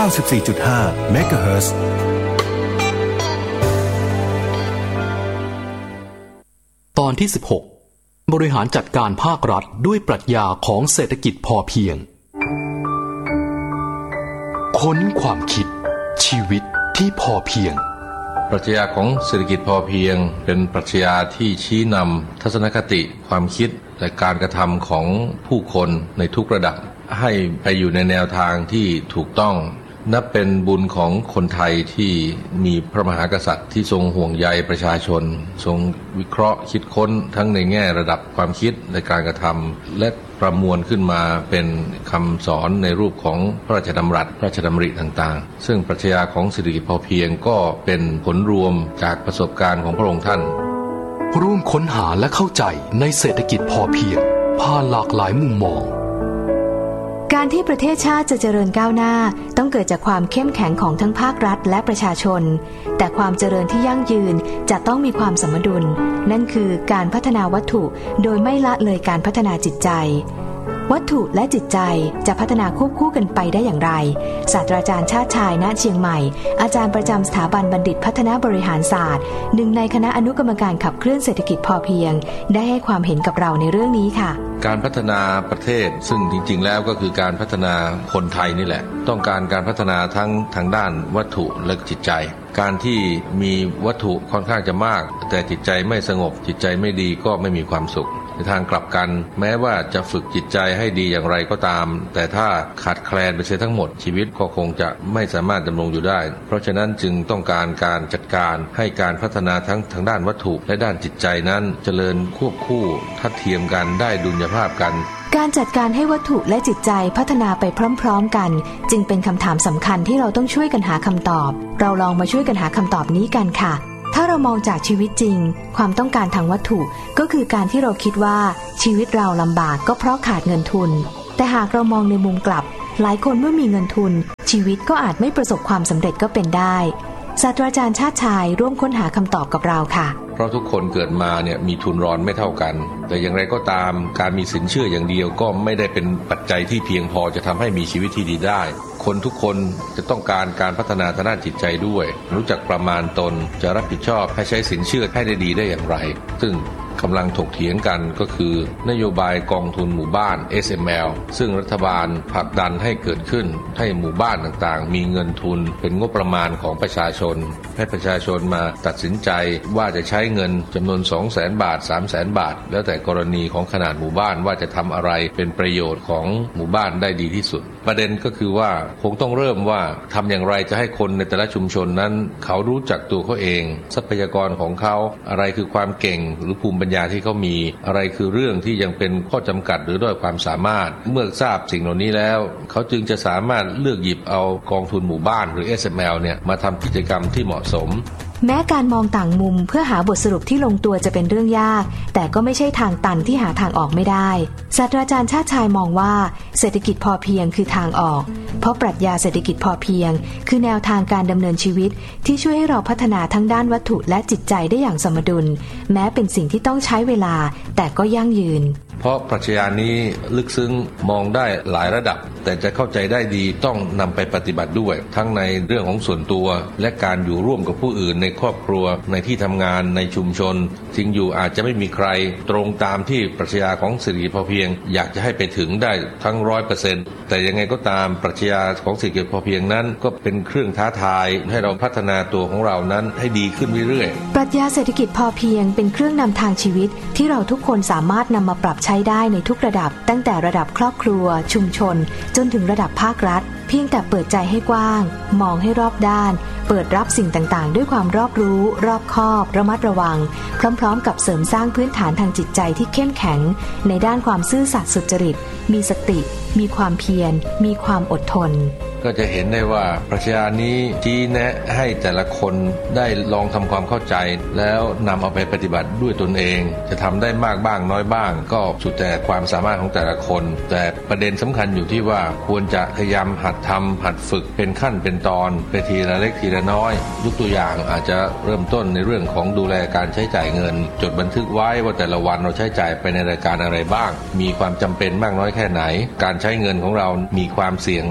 94.5 เมกะเฮิรตซ์ตอนที่16บริหารจัดการภาครัฐด้วยปรัชญาของเศรษฐกิจพอเพียงค้นความคิดชีวิตที่พอเพียงปรัชญาของเศรษฐกิจพอเพียงเป็นปรัชญาที่ชี้นำทัศนคติความคิดและการกระทำของผู้คนในทุกระดับให้ไปอยู่ในแนวทางที่ถูกต้องนับเป็นบุญของคนไทยที่มีพระมหากษัตริย์ที่ทรงห่วงใยประชาชนทรงวิเคราะห์คิดค้นทั้งในแง่ระดับความคิดและการกระทำและประมวลขึ้นมาเป็นคำสอนในรูปของพระราชดำรัสพระราชดำริต่างๆซึ่งปรัชญาของเศรษฐกิจพอเพียงก็เป็นผลรวมจากประสบการณ์ของพระองค์ท่านร่วมค้นหาและเข้าใจในเศรษฐกิจพอเพียงผ่านหลากหลายมุมมองการที่ประเทศชาติจะเจริญก้าวหน้าต้องเกิดจากความเข้มแข็งของทั้งภาครัฐและประชาชนแต่ความเจริญที่ยั่งยืนจะต้องมีความสมดุลนั่นคือการพัฒนาวัตถุโดยไม่ละเลยการพัฒนาจิตใจวัตถุและจิตใจจะพัฒนาควบคู่กันไปได้อย่างไรศาสตราจารย์ชาติชายณเชียงใหม่อาจารย์ประจำสถาบันบัณฑิตพัฒนาบริหารศาสตร์หนึ่งในคณะอนุกรรมการขับเคลื่อนเศรษฐกิจพอเพียงได้ให้ความเห็นกับเราในเรื่องนี้ค่ะการพัฒนาประเทศซึ่งจริงๆแล้วก็คือการพัฒนาคนไทยนี่แหละต้องการการพัฒนาทั้งทางด้านวัตถุและจิตใจการที่มีวัตถุค่อนข้างจะมากแต่จิตใจไม่สงบจิตใจไม่ดีก็ไม่มีความสุขในทางกลับกันแม้ว่าจะฝึกจิตใจให้ดีอย่างไรก็ตามแต่ถ้าขาดแคลนไปเสียทั้งหมดชีวิตก็คงจะไม่สามารถดำรงอยู่ได้เพราะฉะนั้นจึงต้องการการจัดการให้การพัฒนาทั้งทางด้านวัตถุและด้านจิตใจนั้นเจริญควบคู่ทัดเทียมกันได้ดุลยภาพกันการจัดการให้วัตถุและจิตใจพัฒนาไปพร้อมๆกันจึงเป็นคำถามสำคัญที่เราต้องช่วยกันหาคำตอบเราลองมาช่วยกันหาคำตอบนี้กันค่ะถ้าเรามองจากชีวิตจริงความต้องการทางวัตถุก็คือการที่เราคิดว่าชีวิตเราลำบากก็เพราะขาดเงินทุนแต่หากเรามองในมุมกลับหลายคนเมื่อมีเงินทุนชีวิตก็อาจไม่ประสบความสำเร็จก็เป็นได้ศาสตราจารย์ชาติชายร่วมค้นหาคำตอบกับเราค่ะเพราะทุกคนเกิดมาเนี่ยมีทุนรอนไม่เท่ากันแต่อย่างไรก็ตามการมีสินเชื่ออย่างเดียวก็ไม่ได้เป็นปัจจัยที่เพียงพอจะทำให้มีชีวิตที่ดีได้คนทุกคนจะต้องการการพัฒนาทางด้านจิตใจด้วยรู้จักประมาณตนจะรับผิดชอบให้ใช้สินเชื่อให้ได้ดีได้อย่างไรซึ่งกำลังถกเถียงกันก็คือนโยบายกองทุนหมู่บ้าน SML ซึ่งรัฐบาลผลักดันให้เกิดขึ้นให้หมู่บ้านต่างๆมีเงินทุนเป็นงบประมาณของประชาชนให้ประชาชนมาตัดสินใจว่าจะใช้เงินจำนวน 200,000 บาท 300,000 บาทแล้วแต่กรณีของขนาดหมู่บ้านว่าจะทำอะไรเป็นประโยชน์ของหมู่บ้านได้ดีที่สุดประเด็นก็คือว่าคงต้องเริ่มว่าทำอย่างไรจะให้คนในแต่ละชุมชนนั้นเขารู้จักตัวเขาเองทรัพยากรของเขาอะไรคือความเก่งหรือภูมิปัญญาที่เขามีอะไรคือเรื่องที่ยังเป็นข้อจำกัดหรือด้อยความสามารถเมื่อทราบสิ่งเหล่านี้แล้วเขาจึงจะสามารถเลือกหยิบเอากองทุนหมู่บ้านหรือ SML เนี่ยมาทำกิจกรรมที่เหมาะสมแม้การมองต่างมุมเพื่อหาบทสรุปที่ลงตัวจะเป็นเรื่องยากแต่ก็ไม่ใช่ทางตันที่หาทางออกไม่ได้ศาสตราจารย์ชาติชายมองว่าเศรษฐกิจพอเพียงคือทางออกเพราะปรัชญาเศรษฐกิจพอเพียงคือแนวทางการดำเนินชีวิตที่ช่วยให้เราพัฒนาทั้งด้านวัตถุและจิตใจได้อย่างสมดุลแม้เป็นสิ่งที่ต้องใช้เวลาแต่ก็ยั่งยืนเพราะปรัชญานี้ลึกซึ้งมองได้หลายระดับแต่จะเข้าใจได้ดีต้องนำไปปฏิบัติด้วยทั้งในเรื่องของส่วนตัวและการอยู่ร่วมกับผู้อื่นในครอบครัวในที่ทำงานในชุมชนจริงอยู่อาจจะไม่มีใครตรงตามที่ปรัชญาของเศรษฐกิจพอเพียงอยากจะให้ไปถึงได้ทั้ง 100% แต่ยังไงก็ตามปรัชญาของเศรษฐกิจพอเพียงนั้นก็เป็นเครื่องท้าทายให้เราพัฒนาตัวของเรานั้นให้ดีขึ้นเรื่อยๆปรัชญาเศรษฐกิจพอเพียงเป็นเครื่องนำทางชีวิตที่เราทุกคนสามารถนำมาปรับใช้ได้ในทุกระดับตั้งแต่ระดับครอบครัวชุมชนจนถึงระดับภาครัฐเพียงแต่เปิดใจให้กว้างมองให้รอบด้านเปิดรับสิ่งต่างๆด้วยความรอบรู้รอบคอบระมัดระวังพร้อมๆกับเสริมสร้างพื้นฐานทางจิตใจที่เข้มแข็งในด้านความซื่อสัตย์สุจริตมีสติมีความเพียรมีความอดทนก็จะเห็นได้ว่าปรัชญานี้ชี้แนะให้แต่ละคนได้ลองทำความเข้าใจแล้วนำเอาไปปฏิบัติด้วยตนเองจะทำได้มากบ้างน้อยบ้างก็สุดแต่ความสามารถของแต่ละคนแต่ประเด็นสำคัญอยู่ที่ว่าควรจะพยายามหัดทำหัดฝึกเป็นขั้นเป็นตอนไปทีละเล็กทีละน้อยยกตัวอย่างอาจจะเริ่มต้นในเรื่องของดูแลการใช้จ่ายเงินจดบันทึกไว้ว่าแต่ละวันเราใช้จ่ายไปในรายการอะไรบ้างมีความจำเป็นมากน้อยแค่ไหนการใช้เงินของเรามีความเสี่ยงไหม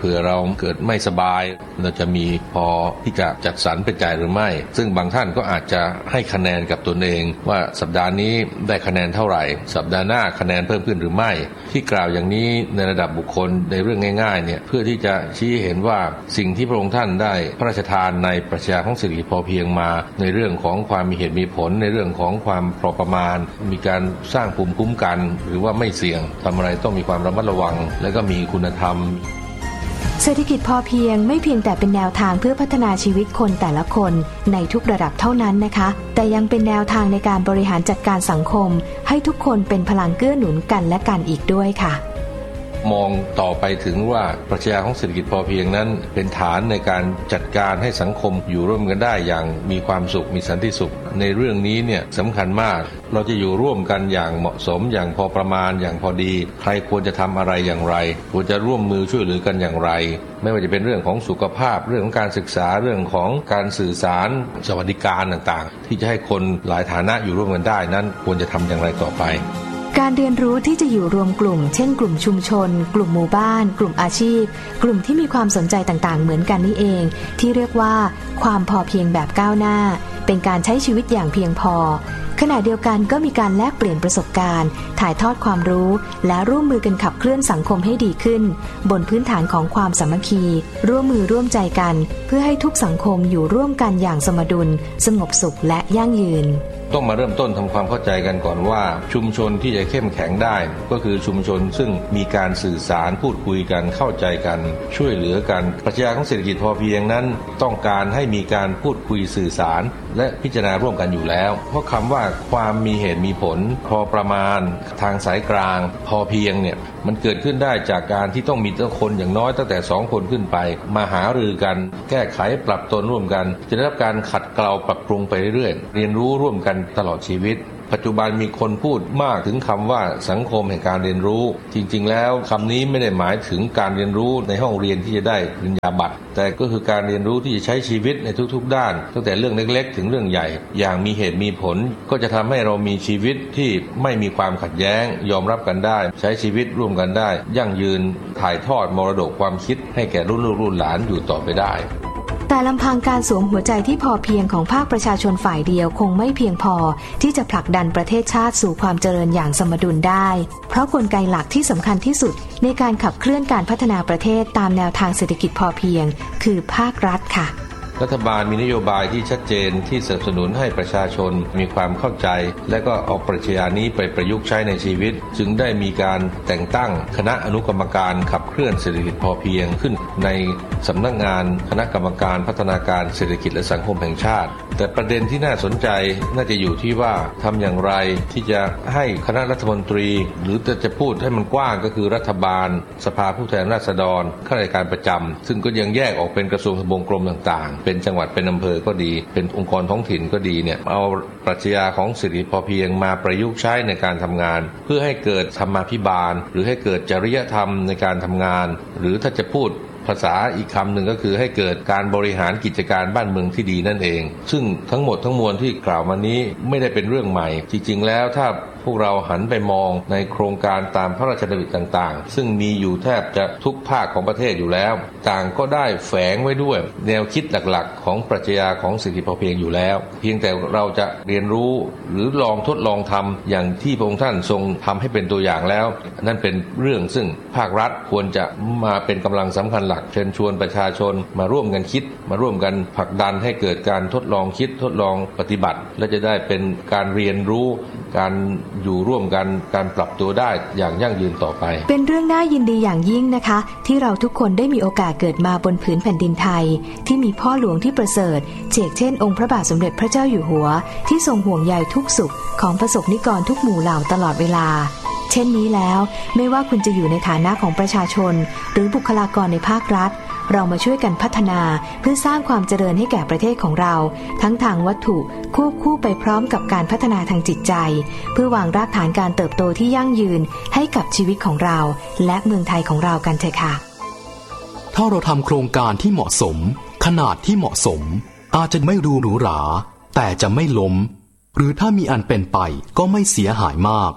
ผื่อเราเกิดไม่สบายเราจะมีพอที่จะจัดสรรเป็นจ่ายหรือไม่ซึ่งบางท่านก็อาจจะให้คะแนนกับตนเองว่าสัปดาห์นี้ได้คะแนนเท่าไหร่สัปดาห์หน้าคะแนนเพิ่มขึ้นหรือไม่ที่กล่าวอย่างนี้ในระดับบุคคลในเรื่องง่ายๆเนี่ยเพื่อที่จะชี้เห็นว่าสิ่งที่พระองค์ท่านได้พระราชทานในปรัชญาของเศรษฐกิจพอเพียงมาในเรื่องของความมีเหตุมีผลในเรื่องของความพอประมาณมีการสร้างภูมิคุ้มกันหรือว่าไม่เสี่ยงทำอะไรต้องมีความระมัดระวังและก็มีคุณธรรมเศรษฐกิจพอเพียงไม่เพียงแต่เป็นแนวทางเพื่อพัฒนาชีวิตคนแต่ละคนในทุกระดับเท่านั้นนะคะแต่ยังเป็นแนวทางในการบริหารจัดการสังคมให้ทุกคนเป็นพลังเกื้อหนุนกันและกันอีกด้วยค่ะมองต่อไปถึงว่าปรัชญาของเศรษฐกิจพอเพียงนั้นเป็นฐานในการจัดการให้สังคมอยู่ร่วมกันได้อย่างมีความสุขมีสันติสุขในเรื่องนี้เนี่ยสำคัญมากเราจะอยู่ร่วมกันอย่างเหมาะสมอย่างพอประมาณอย่างพอดีใครควรจะทำอะไรอย่างไรควรจะร่วมมือช่วยเหลือกันอย่างไรไม่ว่าจะเป็นเรื่องของสุขภาพเรื่องของการศึกษาเรื่องของการสื่อสารสวัสดิการต่างๆที่จะให้คนหลายฐานะอยู่ร่วมกันได้นั้นควรจะทำอย่างไรต่อไปการเรียนรู้ที่จะอยู่รวมกลุ่มเช่นกลุ่มชุมชนกลุ่มหมู่บ้านกลุ่มอาชีพกลุ่มที่มีความสนใจต่างๆเหมือนกันนี่เองที่เรียกว่าความพอเพียงแบบก้าวหน้าเป็นการใช้ชีวิตอย่างเพียงพอขณะเดียวกันก็มีการแลกเปลี่ยนประสบการณ์ถ่ายทอดความรู้และร่วมมือกันขับเคลื่อนสังคมให้ดีขึ้นบนพื้นฐานของความสามัคคีร่วมมือร่วมใจกันเพื่อให้ทุกสังคมอยู่ร่วมกันอย่างสมดุลสงบสุขและยั่งยืนต้องมาเริ่มต้นทำความเข้าใจกันก่อนว่าชุมชนที่จะเข้มแข็งได้ก็คือชุมชนซึ่งมีการสื่อสารพูดคุยกันเข้าใจกันช่วยเหลือกันปรัชญาของเศรษฐกิจพอเพียงนั้นต้องการให้มีการพูดคุยสื่อสารและพิจารณาร่วมกันอยู่แล้วเพราะคำว่าความมีเหตุมีผลพอประมาณทางสายกลางพอเพียงเนี่ยมันเกิดขึ้นได้จากการที่ต้องมีคนอย่างน้อยตั้งแต่2คนขึ้นไปมาหารือกันแก้ไขปรับตนร่วมกันจะได้รับการขัดเกลาปรับปรุงไปเรื่อยๆเรียนรู้ร่วมกันตลอดชีวิตปัจจุบันมีคนพูดมากถึงคำว่าสังคมแห่งการเรียนรู้จริงๆแล้วคำนี้ไม่ได้หมายถึงการเรียนรู้ในห้องเรียนที่จะได้ปริญญาบัตรแต่ก็คือการเรียนรู้ที่จะใช้ชีวิตในทุกๆด้านตั้งแต่เรื่องเล็กๆถึงเรื่องใหญ่อย่างมีเหตุมีผลก็จะทำให้เรามีชีวิตที่ไม่มีความขัดแย้งยอมรับกันได้ใช้ชีวิตร่วมกันได้ยั่งยืนถ่ายทอดมรดกความคิดให้แก่รุ่นลูกรุ่นหลานอยู่ต่อไปได้แต่ลำพังการสวมหัวใจที่พอเพียงของภาคประชาชนฝ่ายเดียวคงไม่เพียงพอที่จะผลักดันประเทศชาติสู่ความเจริญอย่างสมดุลได้เพราะกลไกหลักที่สำคัญที่สุดในการขับเคลื่อนการพัฒนาประเทศตามแนวทางเศรษฐกิจพอเพียงคือภาครัฐค่ะรัฐบาลมีนโยบายที่ชัดเจนที่สนับสนุนให้ประชาชนมีความเข้าใจและก็เอาปรัชญานี้ไปประยุกต์ใช้ในชีวิตจึงได้มีการแต่งตั้งคณะอนุกรรมการขับเคลื่อนเศรษฐกิจพอเพียงขึ้นในสำนักงานคณะกรรมการพัฒนาการเศรษฐกิจและสังคมแห่งชาติแต่ประเด็นที่น่าสนใจน่าจะอยู่ที่ว่าทำอย่างไรที่จะให้คณะรัฐมนตรีหรือจะพูดให้มันกว้างก็คือรัฐบาลสภาผู้แทนราษฎรข้าราชการประจำซึ่งก็ยังแยกออกเป็นกระทรวงทบวงกรมต่างๆเป็นจังหวัดเป็นอำเภอก็ดีเป็นองค์กรท้องถิ่นก็ดีเนี่ยเอาปรัชญาของเศรษฐกิจพอเพียงมาประยุกต์ใช้ในการทำงานเพื่อให้เกิดธรรมาภิบาลหรือให้เกิดจริยธรรมในการทำงานหรือถ้าจะพูดภาษาอีกคำหนึ่งก็คือให้เกิดการบริหารกิจการบ้านเมืองที่ดีนั่นเองซึ่งทั้งหมดทั้งมวลที่กล่าวมานี้ไม่ได้เป็นเรื่องใหม่จริงๆแล้วถ้าพวกเราหันไปมองในโครงการตามพระราชดำริต่างๆซึ่งมีอยู่แทบจะทุกภาคของประเทศอยู่แล้วต่างก็ได้แฝงไว้ด้วยแนวคิดหลักๆของปรัชญาของเศรษฐกิจพอเพียงอยู่แล้วเพียงแต่เราจะเรียนรู้หรือลองทดลองทำอย่างที่พระองค์ท่านทรงทำให้เป็นตัวอย่างแล้วนั่นเป็นเรื่องซึ่งภาครัฐควรจะมาเป็นกำลังสำคัญหลักเชิญชวนประชาชนมาร่วมกันคิดมาร่วมกันผลักดันให้เกิดการทดลองคิดทดลองปฏิบัติและจะได้เป็นการเรียนรู้การอยู่ร่วมกันการปรับตัวได้อย่างยั่งยืนต่อไปเป็นเรื่องน่ายินดีอย่างยิ่งนะคะที่เราทุกคนได้มีโอกาสเกิดมาบนผืนแผ่นดินไทยที่มีพ่อหลวงที่ประเสริฐเช่นองค์พระบาทสมเด็จพระเจ้าอยู่หัวที่ทรงห่วงใยทุกสุขของประสบนิกรทุกหมู่เหล่าตลอดเวลาเช่นนี้แล้วไม่ว่าคุณจะอยู่ในฐานะของประชาชนหรือบุคลากรในภาครัฐเรามาช่วยกันพัฒนาเพื่อสร้างความเจริญให้แก่ประเทศของเราทั้งทางวัตถุควบคู่ไปพร้อมกับการพัฒนาทางจิตใจเพื่อวางรากฐานการเติบโตที่ยั่งยืนให้กับชีวิตของเราและเมืองไทยของเรากันเถอะค่ะถ้าเราทำโครงการที่เหมาะสมขนาดที่เหมาะสมอาจจะไม่ดูหรูหราแต่จะไม่ล้มหรือถ้ามีอันเป็นไปก็ไม่เสียหายมากเพ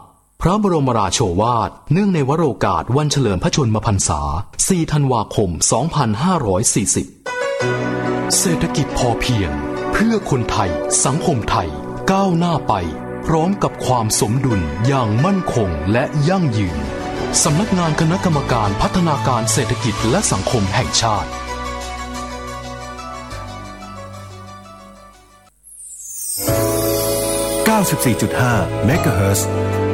ระบรมราโชวาทเนื่องในวโรกาสวันเฉลิมพระชนมพรรษา 4 ธันวาคม 2540 เศรษฐกิจพอเพียงเพื่อคนไทยสังคมไทยก้าวหน้าไปพร้อมกับความสมดุลอย่างมั่นคงและยั่งยืนสำนักงานคณะกรรมการพัฒนาการเศรษฐกิจและสังคมแห่งชาติ 94.5 เมกะเฮิรตซ์